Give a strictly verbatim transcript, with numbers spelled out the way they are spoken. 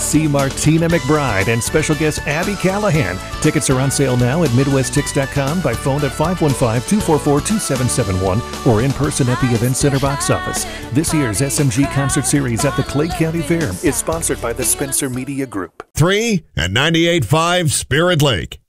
see Martina McBride and special guest Abby Callahan. Tickets are on sale now at Midwest Tix dot com, by phone at five one five, two four four, two seven seven one or in person at the Event Center box office. This year's S M G Concert Series at the Clay County Fair is sponsored by the Spencer Media Group. Three and ninety-eight point five Spirit Lake.